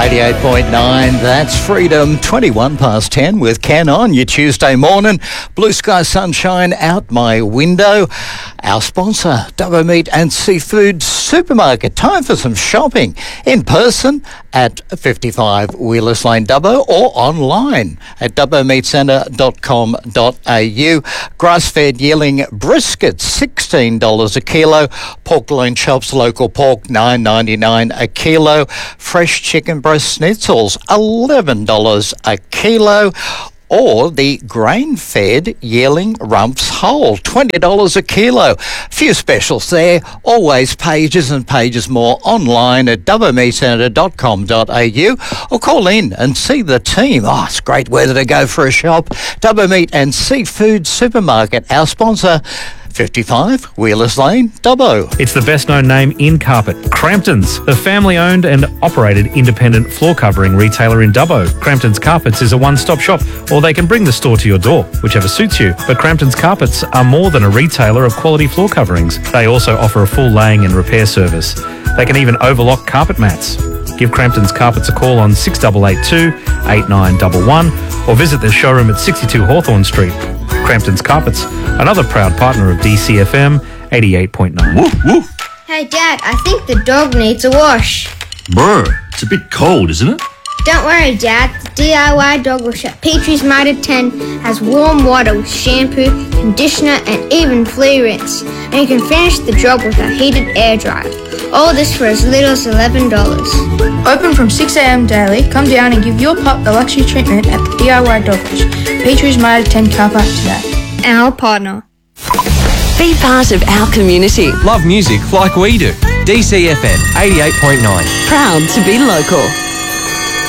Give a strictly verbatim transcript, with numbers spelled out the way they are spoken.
eighty-eight point nine, that's Freedom. twenty-one past ten with Ken on your Tuesday morning. Blue sky sunshine out my window. Our sponsor, Dubbo Meat and Seafood Supermarket. Time for some shopping in person at fifty-five Wheelers Lane, Dubbo, or online at dubbo meat centre dot com dot a u. Grass-fed yearling brisket, sixteen dollars a kilo. Pork loin chops, local pork, nine ninety-nine a kilo. Fresh chicken breast schnitzels, eleven dollars a kilo. Or the grain-fed yearling rumps whole, twenty dollars a kilo. Few specials there, always pages and pages more online at dubbo meat centre dot com dot a u, or call in and see the team. Oh, it's great weather to go for a shop. Dubbo Meat and Seafood Supermarket, our sponsor, fifty-five Wheelers Lane, Dubbo. It's the best-known name in carpet, Crampton's, the family-owned and operated independent floor covering retailer in Dubbo. Crampton's Carpets is a one-stop shop, or they can bring the store to your door, whichever suits you. But Crampton's Carpets are more than a retailer of quality floor coverings. They also offer a full laying and repair service. They can even overlock carpet mats. Give Crampton's Carpets a call on six eight eight two, eight nine one one or visit their showroom at sixty-two Hawthorne Street. Crampton's Carpets, another proud partner of D C F M eighty-eight point nine. Woof, woof. Hey Dad, I think the dog needs a wash. Bro, it's a bit cold, isn't it? Don't worry Dad, the D I Y dog wash at Petrie's Mitre ten has warm water with shampoo, conditioner and even flea rinse. And you can finish the job with a heated air dryer. All this for as little as eleven dollars. Open from six a.m. daily. Come down and give your pup the luxury treatment at the D I Y Dog Wash, Petrie's Mitre ten car park today. Our partner. Be part of our community. Love music like we do. D C F M eighty-eight point nine. Proud to be local.